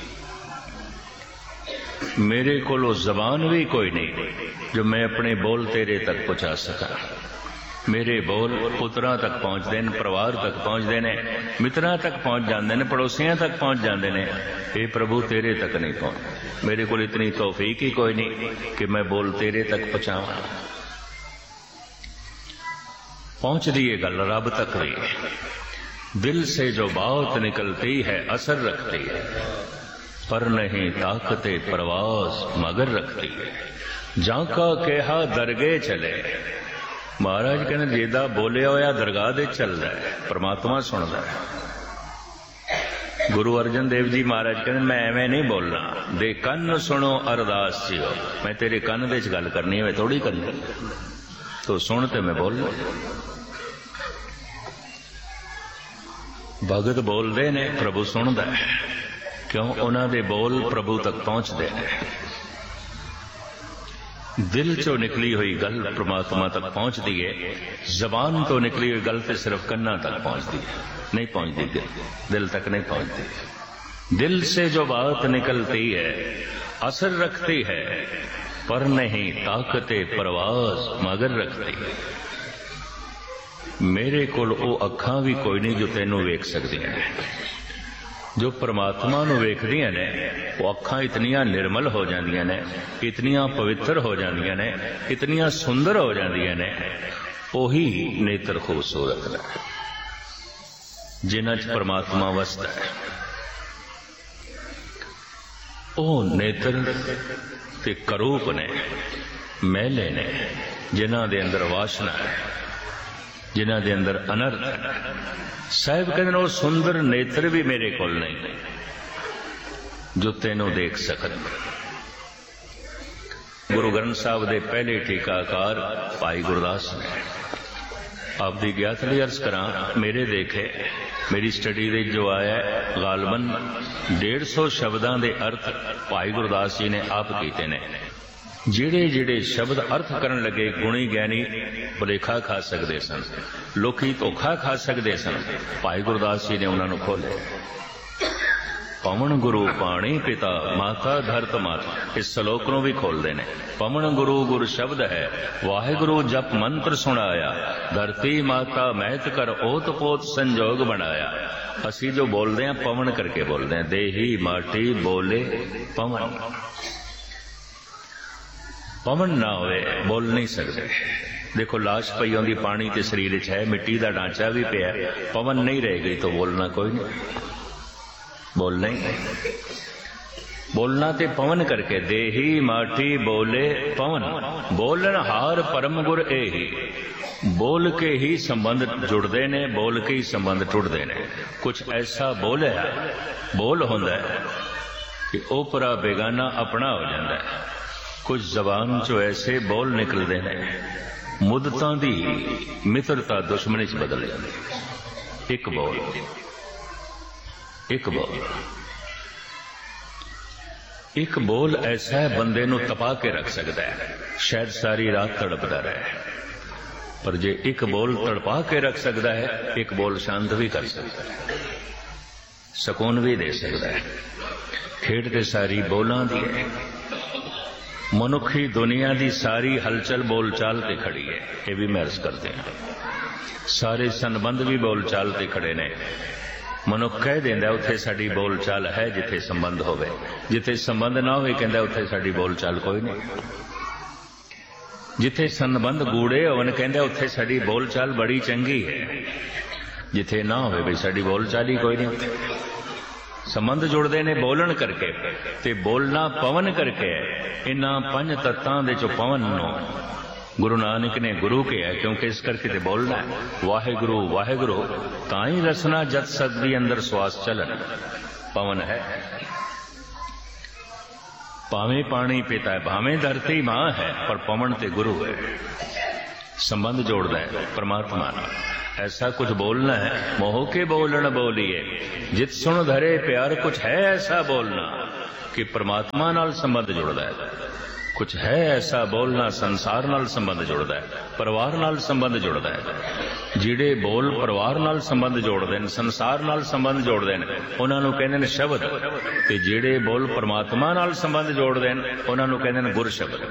मेरे को जबान भी कोई नहीं जो मैं अपने बोल तेरे तक पहुंचा सका। मेरे बोल पुत्रां तक पहुंचते हैं, परिवार तक पहुंचते हैं, मित्रां तक पहुंच जाते हैं, पड़ोसियों तक पहुंच जाते हैं। ये प्रभु तेरे तक नहीं पहुंच। मेरे को इतनी तौफीक ही कोई नहीं कि मैं बोल तेरे तक पहुंचावा। पहुंच दिए गल रब तक भी। दिल से जो बात निकलती है असर रखती है, पर नहीं ताकते प्रवास मगर रखती है। जाका कहा दरगे चले। महाराज कहने जेदा बोलिया होया दरगाह दे चलदा है, परमात्मा सुनदा है। गुरु अर्जन देव जी महाराज कहने मैं एवं नहीं बोलना, दे कन सुनो अरदास जियो। मैं तेरे कन दे च गल करनी है, थोड़ी करनी, तो सुन ते मैं बोल। भगत बोलते ने, प्रभु सुनदा है। क्यों? उन्हों दे बोल प्रभु तक पहुंचते हैं। दिल चो निकली हुई गल परमात्मा तक पहुंचती है, जबान तो निकली हुई गल तो सिर्फ कन्ना तक पहुंचती है, नहीं पहुंचती दिल दिल तक नहीं पहुंचती। दिल से जो बात निकलती है असर रखती है, पर नहीं ताकते परवाज मगर रखती है। मेरे कोल ओ अखां भी कोई नहीं जो तेनू वेख सकदियां ने, जो परमात्मा नू वेखदियां ने वो अखां इतनियां निर्मल हो जांदियां ने, इतनियां पवित्र हो जांदियां ने, इतनियां सुंदर हो जांदियां ने। ओही नेत्र खूबसूरत ने जिन्हां च परमात्मा वसदा है। ओ नेत्र ते करूप ने, मैले ने, जिन्हां दे अंदर वासना है, जिन्हां दे अंदर अनर्थ है। साहिब कहते वो सुंदर नेत्र भी मेरे कोल नहीं जो तेनों देख सकन। गुरु ग्रंथ साहब दे पहले टीकाकार भाई गुरदास ने आप दी ज्ञातली अर्ज करा, मेरे देखे मेरी स्टडी दे जो आया गालबन डेढ़ सौ शब्दां दे अर्थ भाई गुरदास जी ने आप कीते ने। जिहड़े जिहड़े शब्द अर्थ करन लगे गुणी ज्ञानी भुलेखा खा सकते सन, लोकी धोखा खा सकते सन, भाई गुरदास जी ने उन्होंने खोले। पवन गुरु पाणी पिता माता धरत माता, इस श्लोक नूं भी खोलते ने। पवन गुरु गुरु शब्द है, वाहिगुरु जप मंत्र सुनाया, धरती माता महत कर ओत पोत संजोग बनाया। असी जो बोलते हैं पवन करके बोलते हैं, देही माटी बोले पवन। पवन ना होए बोल नहीं सकते। देखो लाश पई होंदी पानी ते शरीर च है, मिट्टी का ढांचा भी पिया, पवन नहीं रह गई तो बोलना कोई नहीं, बोलना ही नहीं। बोलना ते पवन करके, देही माटी बोले पवन, बोलन हार परम गुर एही। बोल के ही संबंध जुड़ते ने, बोल के ही संबंध टुटते ने। कुछ ऐसा बोल है, बोल होंदा है कि ओपरा बेगाना अपना हो जाता है। कुछ जबान चो ऐसे बोल निकलते हैं मुद्दतां दी मित्रता दुश्मनी च बदल जाती। एक बोल एक बोल एक बोल ऐसा है बंदे नू तपा के रख सकता है, शायद सारी रात तड़पता रहे। पर जे एक बोल तड़पा के रख सकता है, एक बोल शांत भी कर सकता है, सुकून भी दे सकता है। खेड ते सारी बोलां दी है। मनुखी दुनिया की सारी हलचल बोलचाल ते खड़ी है, ये भी मैं अर्ज करते हैं। सारे संबंध भी बोलचाल ते खड़े ने। मनुख कह देंदा उत्थे साडी बोलचाल है जिथे संबंध होवे, जिथे संबंध ना होवे कहंदा उत्थे साडी बोलचाल कोई नहीं। जिथे संबंध गूढ़े होवन कहंदा उत्थे साडी बोलचाल बड़ी चंगी है, जिथे ना होवे भी साडी बोलचाल ही कोई नहीं। संबंध जुड़ते ने बोलन करके ते बोलना पवन करके। इन्हां पंज तत्तां दे चो पवन नूं गुरु नानक ने गुरु कहा, क्योंकि इस करके ते बोलना है। वाहिगुरु वाहिगुरु ताई रसना जत सकदी अंदर श्वास चलन। पवन है, भावें पानी पिता है, भावें धरती मां है, पर पवन ते गुरु है। संबंध जोड़ता है परमात्मा। ऐसा कुछ बोलना है, मोह के बोलन बोलिए जित सुन धरे प्यार। कुछ है ऐसा बोलना कि परमात्मा नाल संबंध जुड़ता है। कुछ है ऐसा बोलना संसार नाल संबंध जुड़ता है, परिवार नाल संबंध जुड़ता है। जिहड़े बोल परिवार नाल संबंध जोड़ते हैं, संसार नाल संबंध जोड़ते हैं, उन्हां नूं कहंदे ने शब्द। ते जिहड़े बोल परमात्मा नाल संबंध जोड़ते हैं, उन्हां नूं कहंदे ने गुर शब्द।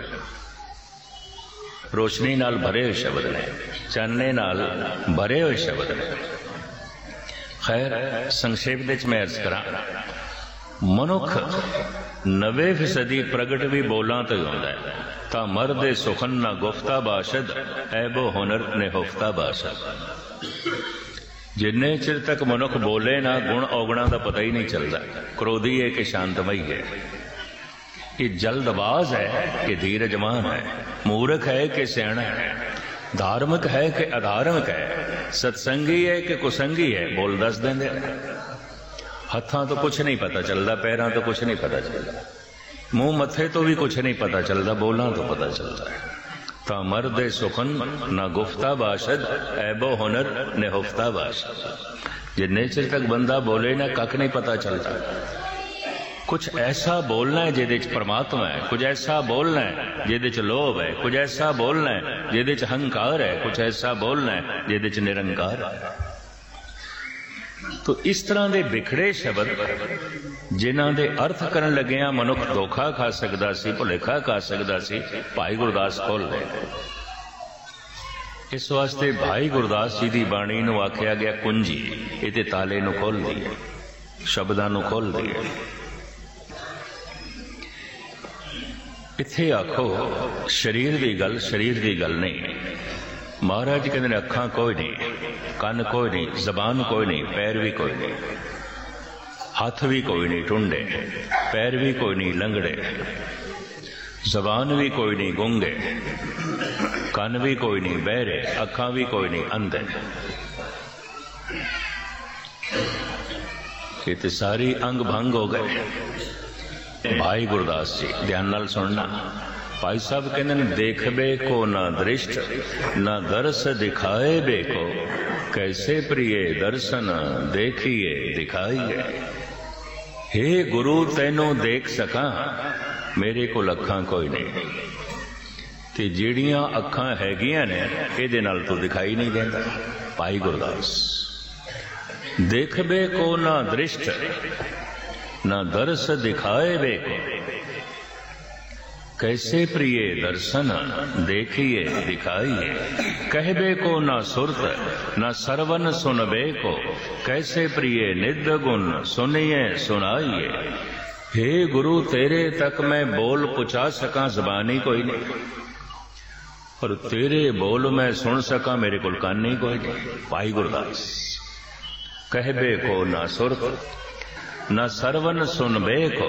रोशनी नाल भरे हुए शब्द ने, चानने नाल भरे हुए शब्द ने। खैर संक्षेप विच मैं अर्ज करा, मनुख नवे फीसदी प्रगट भी बोलां तो होंदा है। ता मर्दे सुखन ना गुफ्ता बाशद, ऐबो हुनर ने हुफ्ता बाशद। जिन्ने चिर तक मनुख बोले ना, गुण औगुणा का पता ही नहीं चलता। क्रोधी है कि शांतमई है, ये जल्दबाज है कि धीरजमान है, मूर्ख है कि सियाणा है, धार्मिक है कि अधार्मिक है, सत्संगी है कि कुसंगी है। बोल दस देंदे। हत्थां तो कुछ नहीं पता चलता, पैरां तो कुछ नहीं पता चलता, मुंह मथे तो भी कुछ नहीं पता चलता, बोलां तो पता चलता है। ता मर्दे सुखन ना गुफ्ता बाशद, ऐबो हुनर ने हुफ्ता बाशद। जिन्ने चिर तक बंदा बोले ना, कख नहीं पता चलता। कुछ ऐसा बोलना है जिहदे च परमात्मा है, कुछ ऐसा बोलना है जिहदे च लोभ है, कुछ ऐसा बोलना है जिहदे च हंकार है, कुछ ऐसा बोलना है जिहदे च निरंकार है। तो इस तरह के बिखड़े शब्द जिन्हां दे अर्थ करन लगिया मनुख धोखा खा सकदा सी, भुलेखा खा सकदा सी, भाई गुरदास खोल ले। इस वास्ते भाई गुरदास जी की बाणी नूं आख्या गया कुंजी, इहदे ताले नूं खोल दिए, शब्दां नूं खोल दिए। इत्थे आखो शरीर की गल शरीर की गल नहीं। महाराज कहते ने अखां कोई नहीं, कन कोई नहीं, जबान कोई नहीं, पैर भी कोई नहीं, हाथ भी कोई नहीं टुंडे, पैर भी कोई नहीं लंगड़े, जबान भी कोई नहीं गूंगे, कन भी कोई नहीं बहरे, अखां भी कोई नहीं अंधे। ये तो सारी अंग भंग हो गए। भाई गुरदास जी ध्यान नाल सुनना। भाई साहब कहते हैं देखबे को ना दृष्ट ना दर्श दिखाए बे को, कैसे प्रिय दर्शन देखिए दिखाइए। हे गुरु तैनू देख सका मेरे को अखां कोई नहीं, ते जिहड़ियां अखां हैगियां ने इहदे नाल तू दिखाई नहीं देंदा। भाई गुरदास देखबे को ना दृष्ट ना दर्श दिखाए बे को, कैसे प्रिय दर्शन देखिए दिखाइए। कहबे को ना सुरत ना सरवन सुनबे को, कैसे प्रिय निध गुण सुनिए सुनाइए। हे गुरु तेरे तक मैं बोल पुचा सका जबानी कोई नहीं, पर तेरे बोल मैं सुन सका मेरे को कान नहीं कोई नहीं। भाई गुरदास कहबे को ना सुरत न सरवन सुनबे को,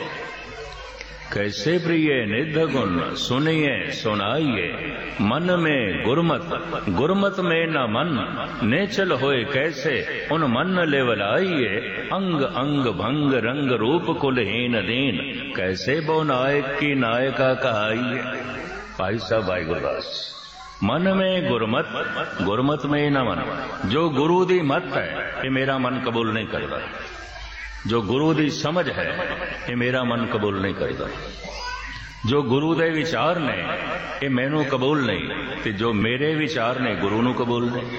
कैसे प्रिय निध गुण सुनिए सुनाइए। मन में गुरमत गुरमत में न मन, नेचल होए कैसे उन मन लेवलाइए। अंग अंग भंग रंग रूप कुलहीन दीन, कैसे बो नायक की नायका कहाइए। भाई साहब भाई गुरदास मन में गुरमत गुरमत में न मन, जो गुरु दी मत है ये मेरा मन कबूल नहीं करता, जो गुरु दी समझ है ये मेरा मन कबूल नहीं करता, जो गुरु दे विचार ने ये मैनू कबूल नहीं, ते जो मेरे विचार ने गुरु नू कबूल नहीं।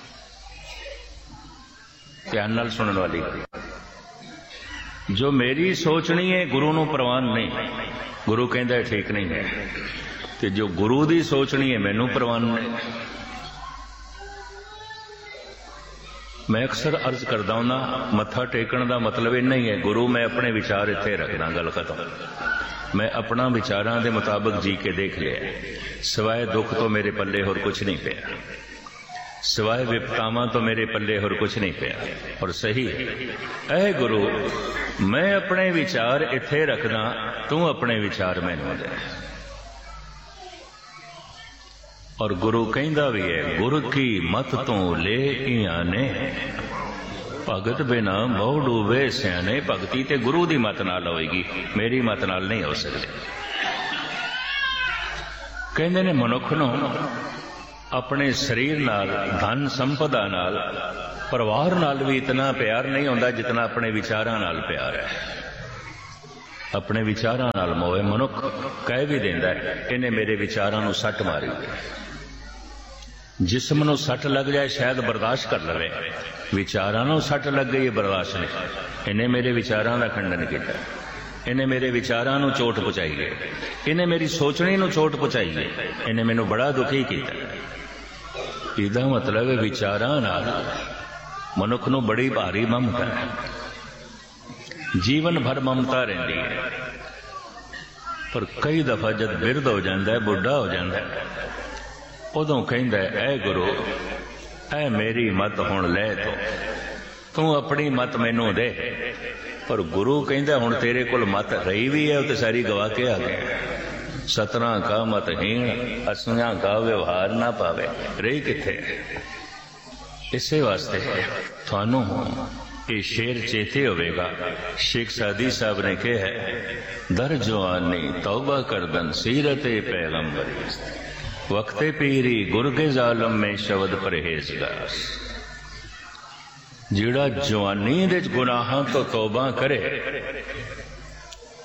ध्यान नाल सुनने वाली, जो मेरी सोचनी है गुरु नू प्रवान नहीं, गुरु कहता है ठीक नहीं है, ते जो गुरु दी सोचनी है मैनू प्रवान नहीं। मैं अक्सर अर्ज करदा हूं मत्था टेकण का मतलब इन्ना ही है, गुरु मैं अपने विचार इत्थे रखदा, गल खत्म। मैं अपना विचारां दे मुताबिक जी के देख लिया, सिवाय दुख तो मेरे पल्ले होर कुछ नहीं पिया, सिवाय विपतावां तो मेरे पल्ले होर कुछ नहीं पिया। और सही है ऐ गुरु मैं अपने विचार इत्थे रखदा, तू अपने विचार मैनूं दे। और गुरु कहंदा भी है, गुरु की मत तो ले आने, भगत बिना बहु डूबे सियाने। भगती ते गुरु दी मत नाल होएगी, मेरी मत नाल नहीं हो सकती। कहंदे ने मनुख नूं अपने शरीर नाल, धन संपदा नाल, परिवार नाल भी इतना प्यार नहीं होंदा जितना अपने विचारां नाल प्यार है। अपने विचारां नाल मोह मनुख कह भी देंदा है, इन्हें मेरे विचारां नूं सट मारी। जिसम नूं सट लग जाए शायद बर्दाश्त कर लवे, विचारां नूं सट लग गई बर्दाश्त नहीं। इन्हें मेरे विचारां दा खंडन किया, इन्हें मेरे विचारां नूं चोट पहुंचाई है, इन्हें मेरी सोचनी नूं चोट पहुंचाई है, इन्हें मैनूं बड़ा दुखी किया। इहदा मतलब है विचारां नाल मनुख नूं बड़ी भारी ममता है, जीवन भर ममता रहिंदी है। पर कई दफा जब बिरध हो जाता है, बुढ़ा हो जाता है, उदों कहंदा है ऐ गुरु ऐ मेरी मत हुण लै, तो तू अपनी मत मैनू दे। पर गुरु कहंदा हुण तेरे कोल मत रही भी है, तो सारी गवा के आ गया। सतना का मत हीण असुआ का व्यवहार ना पावे, रही किथे। इसे वास्ते थानू ये शेर चेते होवेगा। शेख सादी साहब ने कहा है, दर जवानी तौबा करदन सीरते पैगंबरी, वक्ते पीरी गुर के जालम में शब्द परहेजगार। जिहड़ा जवानी दे गुनाहां तो तौबा करे,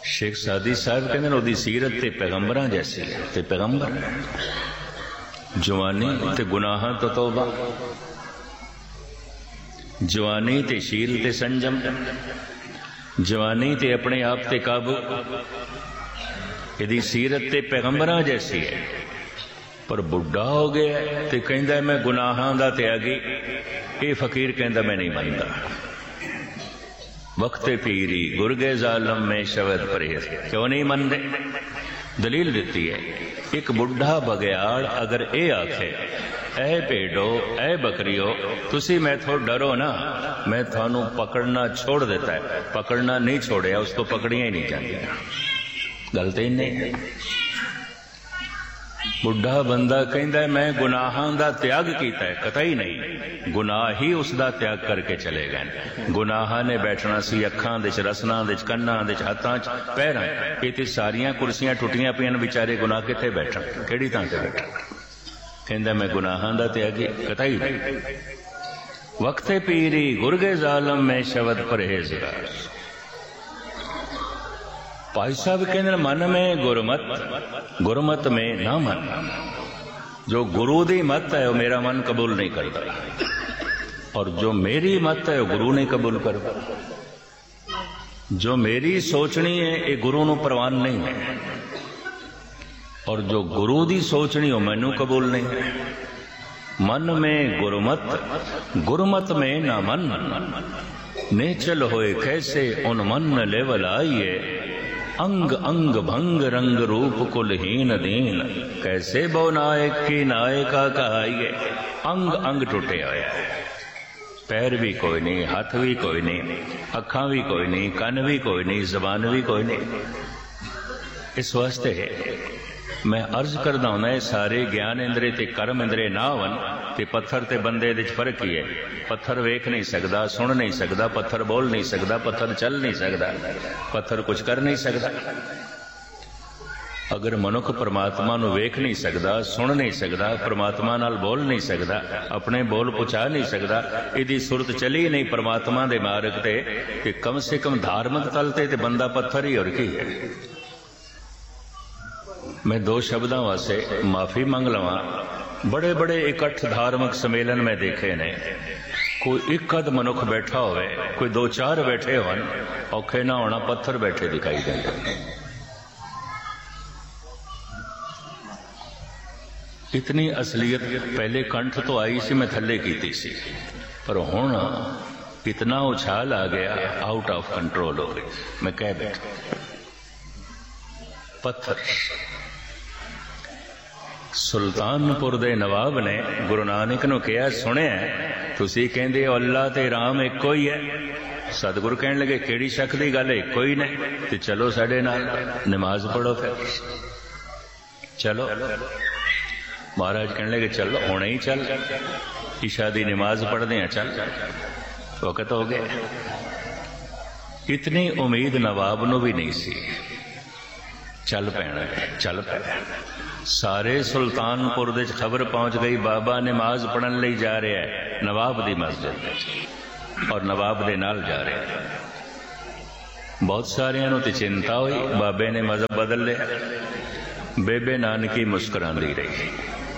शेख सादी साहब कहते ओदी सीरत ते पैगंबरां जैसी है, ते पैगंबर जवानी ते गुनाहां तो तौबा, जवानी ते शील ते संजम, जवानी ते अपने आप ते काबू, यदि सीरत ते पैगंबरां जैसी है। पर बुढ़ा हो गया तो कहता मैं गुनाहां दा त्यागी, ये फकीर कहता मैं नहीं मनता। वक्त पीरी गुर गए जालम में शब्द परहेज, क्यों नहीं मनते? दलील देती है, एक बुढ़ा बगयाड़ अगर ये आखे ऐ भेड़ो ऐ बकरियो तुसी मैं थो डरो ना, मैं थानू पकड़ना छोड़ देता है, पकड़ना नहीं छोड़िया, उसको पकड़िया ही नहीं जाती। गलत ही नहीं। बुढ़ा बंदा कहता है मैं गुनाहां दा त्याग किया है, कतई नहीं, गुनाह ही उसका त्याग करके चले गए। गुनाहां ने बैठना सी अखां दे च, रसना दे च, कन्नां दे च, हत्थां च, पैरां, ये ते सारियां कुर्सियां टुटियां पियां, बेचारे गुनाह कित्थे बैठन, किहड़ी थां ते बैठन? कहंदा मैं गुनाहां दा त्यागी, कतई नहीं। वक्त पीरी गुर गए जालम में शब्द परहेजगार। भाई साहब कहते मन में गुरमत, गुरमत में ना मन, जो गुरु दी मत है वो मेरा मन कबूल नहीं करता, और जो मेरी मत है वो गुरु नहीं कबूल करता। जो मेरी सोचनी है ये गुरु नू प्रवान नहीं है, और जो गुरु दी सोचनी हो मैनू कबूल नहीं है। मन में गुरमत, गुरमत में ना मन, नेचल होए कैसे उन मन लेवल आइए, अंग अंग भंग रंग रूप कुलहीन दीन, कैसे बो नायक की नायका कहाइए। अंग अंग टुटे होया, पैर भी कोई नहीं, हाथ भी कोई नहीं, अखा भी कोई नहीं, कन भी कोई नहीं, जबान भी कोई नहीं। इस वास्ते मैं अर्ज करदा हूं, सारे ज्ञान इंद्रे ते कर्म इंद्रे ना वन ते पत्थर ते बंदे दे फर्क ही है। पत्थर वेख नहीं सकता, सुन नहीं सकता, पत्थर बोल नहीं सकता, पत्थर चल नहीं सकता, पत्थर कुछ कर नहीं सकता। अगर मनुख परमात्मा नू वेख नहीं सकता, सुन नहीं सकता, परमात्मा नाल बोल नहीं सकता, अपने बोल पहुंचा नहीं सकता, इहदी सुरत चली नहीं परमात्मा दे मार्ग ते, कि कम से कम धार्मिक तल ते ते बंदा पत्थर ही और की है। मैं दो शब्दों वास्ते माफी मंग लवा। बड़े बड़े इकट्ठ धार्मिक सम्मेलन में देखे ने, कोई एक अध मनुख बैठा होवे, कोई दो चार बैठे होन, औखे ना होना पत्थर बैठे दिखाई देंगे। इतनी असलियत पहले कंठ तो आई सी, मैं थले कीती सी, पर हुण इतना उछाल आ गया, आउट ऑफ कंट्रोल हो गई। मैं कह बैठा पत्थर। सुल्तानपुर दे नवाब ने गुरु नानक नू कहा, सुनिया तुसी कहंदे हो अल्लाह ते राम एको ही है। सतगुरु कहने लगे केड़ी शक दी गल, एको ही ने, ते चलो साडे नाल नमाज पढ़ो। फिर चलो, महाराज कहने लगे चलो हुणे ही चल, ईशा दी नमाज पढ़दे हैं, चल वक्त हो गया। इतनी उम्मीद नवाब नू भी नहीं सी। चल पैना, चल पै। सारे सुल्तानपुर दे खबर पहुंच गई, बाबा नमाज पढ़न लई जा रहा है नवाब दी मस्जिद, और नवाब दे नाल जा रहा है। बहुत सारियां नूं ते चिंता हुई, बाबे ने मजहब बदल लिया। बेबे नानकी मुस्कुरांदी रही।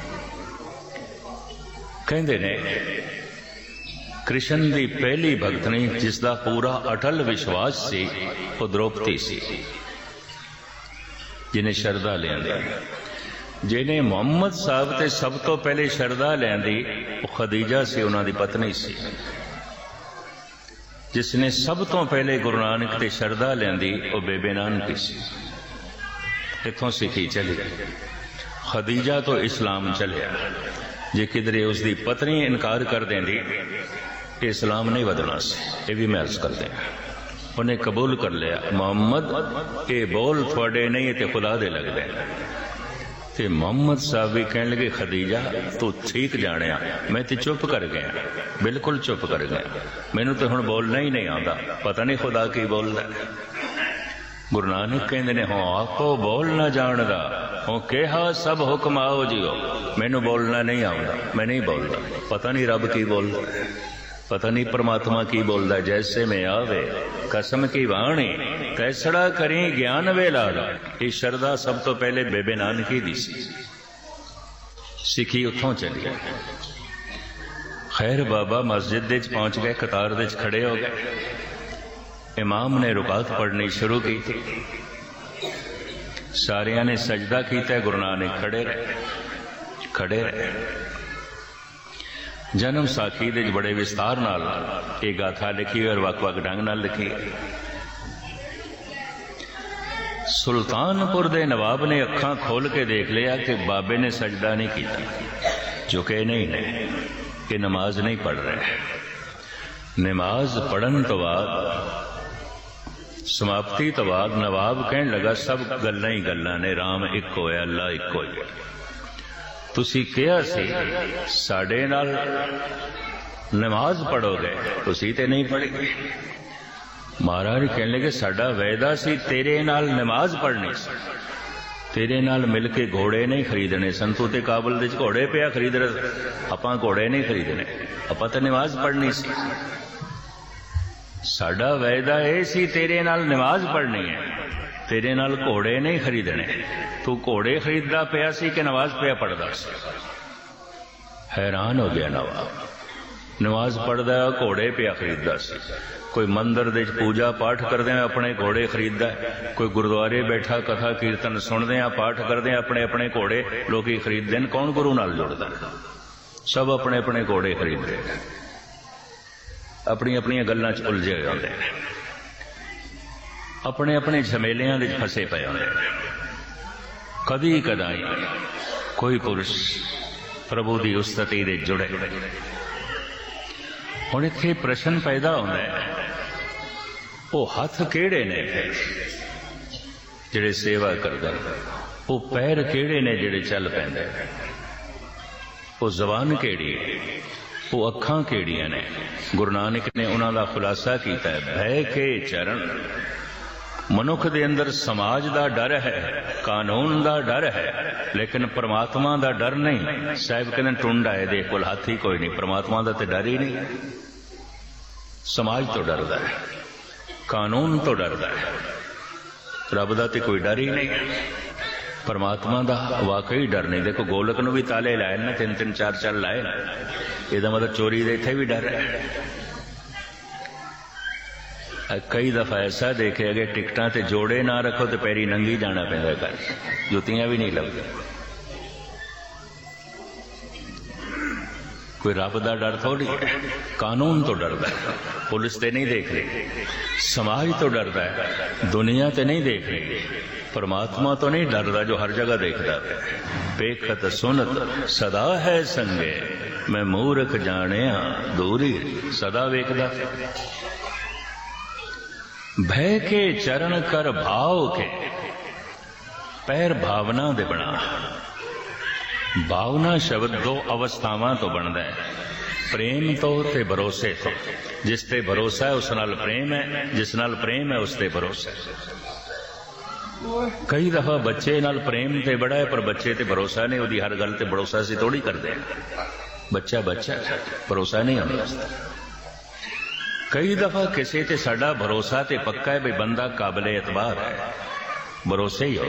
कहंदे ने कृष्ण दी पहली भगतनी जिसका पूरा अटल विश्वास सी, वो द्रौपदी सी, जिन्हें शरदा लिया। जिन्हें मुहम्मद साहब ते सब तो पहले शरदा लियांदी, वो खदीजा सी, उन्होंने पत्नी सी। जिसने सब तो पहले गुरु नानक ते शरदा लियांदी, वो बेबे नानकी सी। इथों सिखी चली, खदीजा तो इस्लाम चलिया। जे किधरे उसकी पत्नी इनकार कर देंदी, इस्लाम नहीं बदलना सी। ये भी मैं अर्ज कर दें, उन्हें कबूल कर लिया, मोहम्मद ये बोल थोड़े नहीं ते खुदा दे लगदे। ते मोहम्मद साहब भी कहने लगे, खदीजा तू ठीक जाने, मैं तो चुप कर गया, बिल्कुल चुप कर गया, मैनू तो हुण बोलना ही नहीं आता, पता नहीं खुदा की बोलदा। गुरु नानक कहंदे ने, हो आपो बोल ना जानदा, हो कहा सब हुक्म आओ जियो, मैनू बोलना नहीं आता, मैं नहीं बोलता, पता नहीं रब की बोलदा। पता नहीं परमात्मा की बोलता, जैसे में आवे कसम की वाणी कैसड़ा करी ज्ञान वेला। ये शरदा सब तो पहले बेबे नानकी दी सी, सिखी उतों चली। खैर बाबा मस्जिद दे पहुंच गए, कतार दे खड़े हो गए। इमाम ने रुकात पढ़नी शुरू की थी, सारिया ने सजदा किया, गुरु नानक खड़े रहे खड़े रहे। जन्म साखी दे बड़े विस्तार नाल ये गाथा लिखी और वक वक ढंग नाल लिखी। सुल्तानपुर दे नवाब ने अखां खोल के देख लिया कि बाबे ने सजदा नहीं किया, झुके नहीं ने, कि नमाज नहीं पढ़ रहे। नमाज पढ़न तो बाद समाप्ति तो बाद नवाब कहन लगा, सब गल्लां ही गल्लां ने, राम एक होया, अल्लाह एक होया। तुसी कहा सी साडे नाल नमाज पढ़ोगे, तुसी ते नहीं पढ़ी। महाराज कहने लगे, साडा वायदा सी तेरे नाल नमाज पढ़नी सी, तेरे नाल मिल के घोड़े नहीं खरीदने सन। तू ते काबल दे घोड़े पिया खरीद रहे, आपां घोड़े नहीं खरीदने, आपां ते नमाज पढ़नी सी। साडा वायदा यह सी तेरे नाल नमाज पढ़नी है, तेरे नाल घोड़े नहीं खरीदने। तू घोड़े खरीददा पिया सी कि नमाज पिया पढ़दा सी? हैरान हो गया नवाब। नमाज पढ़दा घोड़े पिया खरीददा सी। कोई मंदिर दे पूजा पाठ करदे अपने घोड़े खरीददा, कोई गुरुद्वारे बैठा कथा कीर्तन सुनदे पाठ करदे अपने अपने घोड़े लोग खरीददे। कौन गुरु नाल जुड़दा? सब अपने अपने घोड़े खरीददे, अपनी अपनी गल्लां च उलझे हुए होंदे, अपने अपने झमेलियां दे फसे पे होंदे। कदी कदाई कोई पुरुष प्रभु की उस्तति दे जुड़े। हुण इत्थे प्रश्न पैदा होंदा है, वो हथ केड़े ने जिहड़े सेवा करदे, वो पैर केड़े ने जिहड़े चल पैंदे, वो जबान केड़ी है, वो अखां केड़ियां ने? गुरु नानक ने उन्हां दा खुलासा कीता है, भय के चरण। मनुख दे अंदर समाज दा डर है, कानून दा डर है, लेकिन परमात्मा दा डर नहीं। साहिब कहने टुंड आए दे कोल हाथ ही कोई नहीं, परमात्मा दा ते डर ही नहीं। समाज तो डरदा है, कानून तो डरदा है, रब दा ते कोई डर ही नहीं। परमात्मा दा वाकई डर नहीं। देखो गोलक नूं भी ताले लाए ना, तीन तीन चार चार लाए ना, इहदा मतलब चोरी दे इत्थे भी डर है। कई दफा ऐसा देखे गए टिकटां ते जोड़े ना रखो तो पैरी नंगी जाना पैंदा घर, जुतियां भी नहीं लगदी। कोई रब दा डर थोड़ी है, कानून तो डरदा है, पुलिस ते नहीं देख रही, समाज तो डरदा है, दुनिया ते नहीं देख रही, परमात्मा तो नहीं डरदा जो हर जगह देखदा है। पेखत सुनत सदा है संगे, मैं मूर्ख जानिया दूरी, सदा वेखदा। भय के चरण कर भाव के, पैर भावना दे बना। भावना शब्द दो अवस्थावां तो बनता है, प्रेम तो ते भरोसे तो। जिस ते भरोसा है उस नाल प्रेम है, जिस नाल प्रेम है उस ते भरोसा है। कई दफा बच्चे नाल प्रेम ते बड़ा है, पर बच्चे ते भरोसा नहीं, उहदी हर गल ते भरोसा सी थोड़ी करते हैं। बच्चा बच्चा भरोसा नहीं होता। कई दफा किसी ते साडा भरोसा ते पक्का है भी बंदा काबिल एतबार है, भरोसे ही हो।